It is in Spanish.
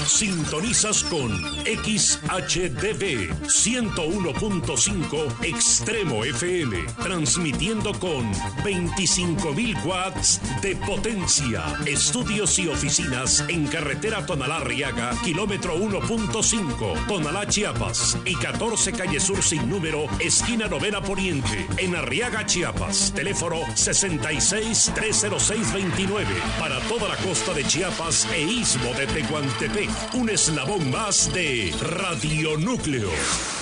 Sintonizas con XHDB 101.5 Extremo FM, transmitiendo con 25.000 watts de potencia. Estudios y oficinas en carretera Tonalá-Arriaga, kilómetro 1.5, Tonalá, Chiapas, y 14 calle Sur sin número, esquina Novena Poniente, en Arriaga, Chiapas. Teléfono 66-306-29, para toda la costa de Chiapas e istmo de Tehuantepec. Un eslabón más de Radio Núcleo.